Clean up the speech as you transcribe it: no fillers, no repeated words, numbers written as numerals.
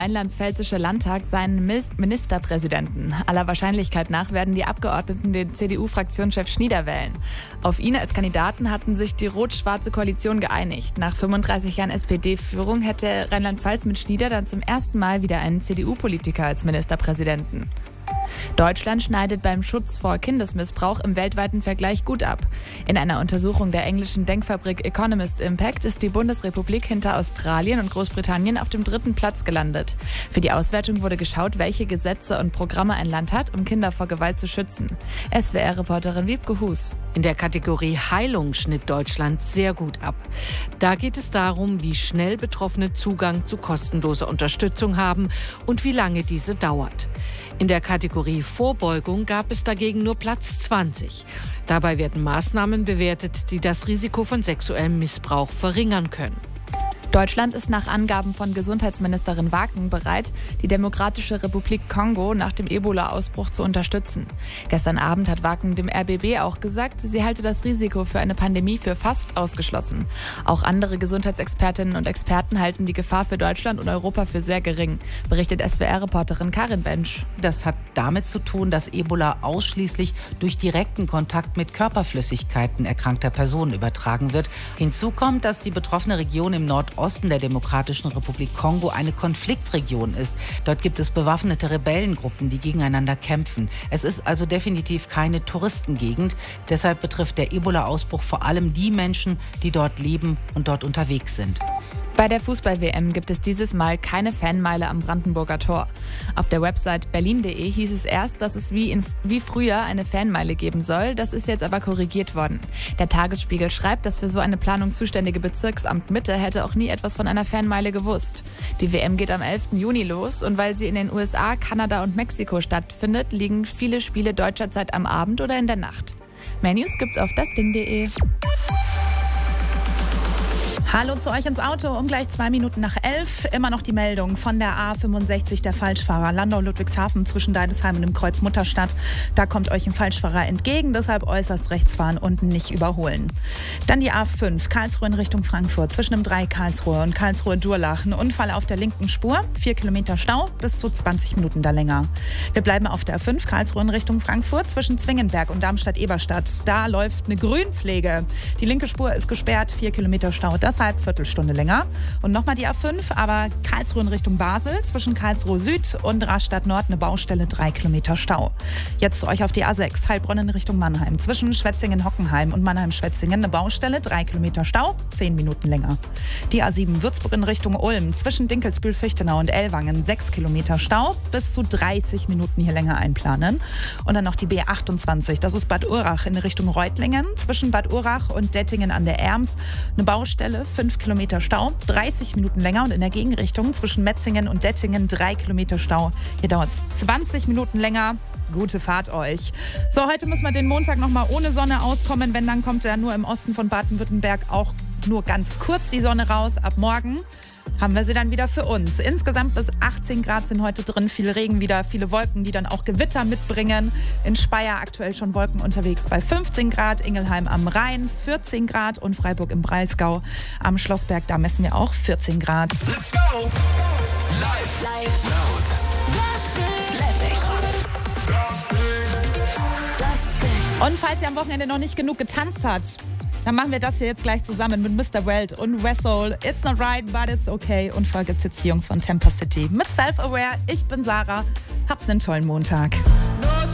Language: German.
Rheinland-Pfälzische Landtag seinen Ministerpräsidenten. Aller Wahrscheinlichkeit nach werden die Abgeordneten den CDU-Fraktionschef Schnieder wählen. Auf ihn als Kandidaten hatten sich die rot-schwarze Koalition geeinigt. Nach 35 Jahren SPD-Führung hätte Rheinland-Pfalz mit Schnieder dann zum ersten Mal wieder einen CDU-Politiker als Ministerpräsidenten. Deutschland schneidet beim Schutz vor Kindesmissbrauch im weltweiten Vergleich gut ab. In einer Untersuchung der englischen Denkfabrik Economist Impact ist die Bundesrepublik hinter Australien und Großbritannien auf dem 3. Platz gelandet. Für die Auswertung wurde geschaut, welche Gesetze und Programme ein Land hat, um Kinder vor Gewalt zu schützen. SWR-Reporterin Wiebke Hus. In der Kategorie Heilung schnitt Deutschland sehr gut ab. Da geht es darum, wie schnell Betroffene Zugang zu kostenloser Unterstützung haben und wie lange diese dauert. In der Kategorie Vorbeugung gab es dagegen nur Platz 20. Dabei werden Maßnahmen bewertet, die das Risiko von sexuellem Missbrauch verringern können. Deutschland ist nach Angaben von Gesundheitsministerin Waken bereit, die Demokratische Republik Kongo nach dem Ebola-Ausbruch zu unterstützen. Gestern Abend hat Waken dem RBB auch gesagt, sie halte das Risiko für eine Pandemie für fast ausgeschlossen. Auch andere Gesundheitsexpertinnen und Experten halten die Gefahr für Deutschland und Europa für sehr gering, berichtet SWR-Reporterin Karin Bensch. Das hat damit zu tun, dass Ebola ausschließlich durch direkten Kontakt mit Körperflüssigkeiten erkrankter Personen übertragen wird. Hinzu kommt, dass die betroffene Region im Nordosten der Demokratischen Republik Kongo eine Konfliktregion ist. Dort gibt es bewaffnete Rebellengruppen, die gegeneinander kämpfen. Es ist also definitiv keine Touristengegend. Deshalb betrifft der Ebola-Ausbruch vor allem die Menschen, die dort leben und dort unterwegs sind. Bei der Fußball-WM gibt es dieses Mal keine Fanmeile am Brandenburger Tor. Auf der Website berlin.de hieß es erst, dass es wie früher eine Fanmeile geben soll. Das ist jetzt aber korrigiert worden. Der Tagesspiegel schreibt, dass für so eine Planung zuständige Bezirksamt Mitte hätte auch nie etwas von einer Fanmeile gewusst. Die WM geht am 11. Juni los und weil sie in den USA, Kanada und Mexiko stattfindet, liegen viele Spiele deutscher Zeit am Abend oder in der Nacht. Mehr News gibt's auf dasding.de. Hallo zu euch ins Auto, um gleich 2 Minuten nach 11. Immer noch die Meldung von der A65, der Falschfahrer Landau-Ludwigshafen zwischen Deidesheim und dem Kreuz Mutterstadt. Da kommt euch ein Falschfahrer entgegen, deshalb äußerst rechts fahren und nicht überholen. Dann die A5, Karlsruhe in Richtung Frankfurt, zwischen dem 3 Karlsruhe und Karlsruhe-Durlach. Ein Unfall auf der linken Spur, 4 Kilometer Stau, bis zu 20 Minuten da länger. Wir bleiben auf der A5, Karlsruhe in Richtung Frankfurt, zwischen Zwingenberg und Darmstadt-Eberstadt. Da läuft eine Grünpflege. Die linke Spur ist gesperrt, 4 Kilometer Stau, deshalb Viertelstunde länger. Und nochmal die A5, aber Karlsruhe in Richtung Basel, zwischen Karlsruhe Süd und Rastatt Nord eine Baustelle, 3 Kilometer Stau. Jetzt euch auf die A6, Heilbronn in Richtung Mannheim, zwischen Schwetzingen-Hockenheim und Mannheim-Schwetzingen eine Baustelle, 3 Kilometer Stau, 10 Minuten länger. Die A7 Würzburg in Richtung Ulm, zwischen Dinkelsbühl-Fichtenau und Ellwangen, 6 Kilometer Stau, bis zu 30 Minuten hier länger einplanen. Und dann noch die B28, das ist Bad Urach in Richtung Reutlingen, zwischen Bad Urach und Dettingen an der Erms, eine Baustelle, 5 Kilometer Stau, 30 Minuten länger und in der Gegenrichtung zwischen Metzingen und Dettingen 3 Kilometer Stau. Hier dauert es 20 Minuten länger. Gute Fahrt euch. So, heute müssen wir den Montag noch mal ohne Sonne auskommen. Wenn, dann kommt ja nur im Osten von Baden-Württemberg auch nur ganz kurz die Sonne raus. Ab morgen haben wir sie dann wieder für uns. Insgesamt bis 18 Grad sind heute drin. Viel Regen wieder, viele Wolken, die dann auch Gewitter mitbringen. In Speyer aktuell schon Wolken unterwegs bei 15 Grad. Ingelheim am Rhein 14 Grad und Freiburg im Breisgau. Am Schlossberg, da messen wir auch 14 Grad. Let's go! Live. Laut. Und falls ihr am Wochenende noch nicht genug getanzt habt, dann machen wir das hier jetzt gleich zusammen mit Mr. Welt und Wessel. It's not right, but it's okay. Und vorher gibt's jetzt die Jungs von Temper City mit Self-Aware. Ich bin Sarah. Habt einen tollen Montag.